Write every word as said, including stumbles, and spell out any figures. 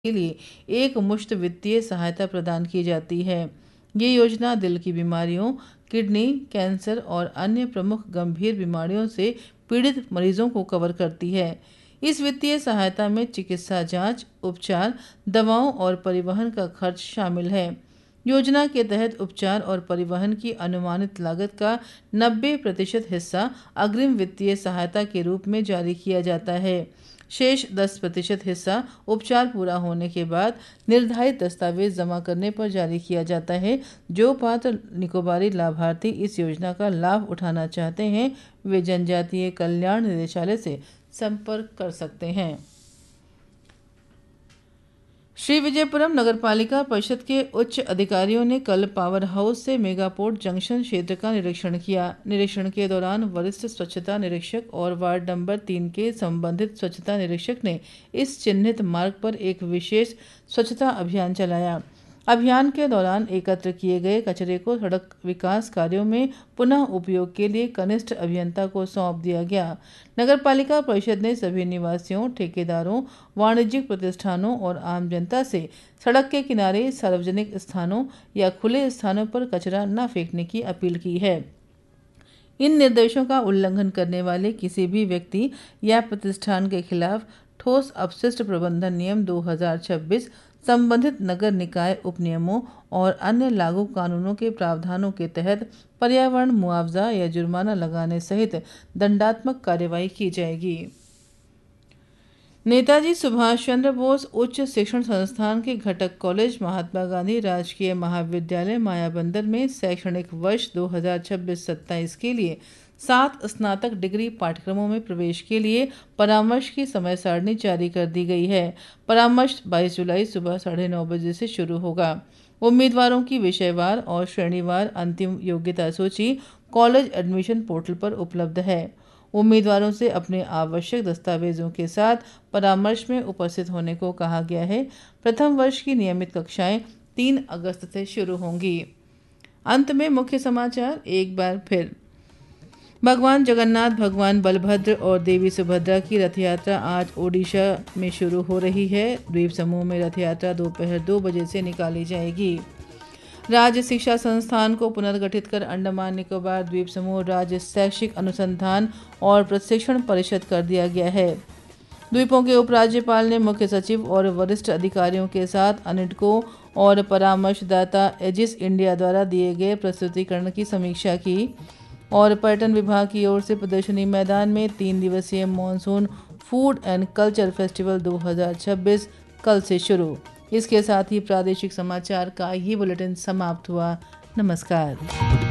के लिए एक मुश्त वित्तीय सहायता प्रदान की जाती है। ये योजना दिल की बीमारियों, किडनी, कैंसर और अन्य प्रमुख गंभीर बीमारियों से पीड़ित मरीजों को कवर करती है। इस वित्तीय सहायता में चिकित्सा जांच, उपचार, दवाओं और परिवहन का खर्च शामिल है। योजना के तहत उपचार और परिवहन की अनुमानित लागत का नब्बे प्रतिशत हिस्सा अग्रिम वित्तीय सहायता के रूप में जारी किया जाता है। शेष दस प्रतिशत हिस्सा उपचार पूरा होने के बाद निर्धारित दस्तावेज जमा करने पर जारी किया जाता है। जो पात्र निकोबारी लाभार्थी इस योजना का लाभ उठाना चाहते हैं, वे जनजातीय कल्याण निदेशालय से संपर्क कर सकते हैं। श्री विजयपुरम नगरपालिका परिषद के उच्च अधिकारियों ने कल पावर हाउस से मेगापोर्ट जंक्शन क्षेत्र का निरीक्षण किया। निरीक्षण के दौरान वरिष्ठ स्वच्छता निरीक्षक और वार्ड नंबर तीन के संबंधित स्वच्छता निरीक्षक ने इस चिन्हित मार्ग पर एक विशेष स्वच्छता अभियान चलाया। अभियान के दौरान एकत्र किए गए कचरे को सड़क विकास कार्यों में पुनः उपयोग के लिए कनिष्ठ अभियंता को सौंप दिया गया। नगरपालिका परिषद ने सभी निवासियों, ठेकेदारों, वाणिज्यिक प्रतिष्ठानों और आम जनता से सड़क के किनारे, सार्वजनिक स्थानों या खुले स्थानों पर कचरा न फेंकने की अपील की है। इन निर्देशों का उल्लंघन करने वाले किसी भी व्यक्ति या प्रतिष्ठान के खिलाफ ठोस अपशिष्ट प्रबंधन नियम दो हज़ार छब्बीस, संबंधित नगर निकाय उपनियमों और अन्य लागू कानूनों के प्रावधानों के तहत पर्यावरण मुआवजा या जुर्माना लगाने सहित दंडात्मक कार्रवाई की जाएगी। नेताजी सुभाष चंद्र बोस उच्च शिक्षण संस्थान के घटक कॉलेज महात्मा गांधी राजकीय महाविद्यालय मायाबंदर में शैक्षणिक वर्ष दो हज़ार छब्बीस सत्ताईस के लिए सात स्नातक डिग्री पाठ्यक्रमों में प्रवेश के लिए परामर्श की समय सारणी जारी कर दी गई है। परामर्श बाईस जुलाई सुबह साढ़े नौ बजे से शुरू होगा। उम्मीदवारों की विषयवार और श्रेणीवार अंतिम योग्यता सूची कॉलेज एडमिशन पोर्टल पर उपलब्ध है। उम्मीदवारों से अपने आवश्यक दस्तावेजों के साथ परामर्श में उपस्थित होने को कहा गया है। प्रथम वर्ष की नियमित कक्षाएं तीन अगस्त से शुरू होंगी। अंत में मुख्य समाचार एक बार फिर। भगवान जगन्नाथ, भगवान बलभद्र और देवी सुभद्रा की रथ यात्रा आज ओडिशा में शुरू हो रही है। द्वीप समूह में रथ यात्रा दोपहर दो बजे से निकाली जाएगी। राज्य शिक्षा संस्थान को पुनर्गठित कर अंडमान निकोबार द्वीप समूह राज्य शैक्षिक अनुसंधान और प्रशिक्षण परिषद कर दिया गया है। द्वीपों के उपराज्यपाल ने मुख्य सचिव और वरिष्ठ अधिकारियों के साथ अनिडको और परामर्शदाता एजिस इंडिया द्वारा दिए गए प्रस्तुतिकरण की समीक्षा की और पर्यटन विभाग की ओर से प्रदर्शनी मैदान में तीन दिवसीय monsoon food and culture festival दो हज़ार छब्बीस कल से शुरू। इसके साथ ही प्रादेशिक समाचार का ये बुलेटिन समाप्त हुआ। नमस्कार।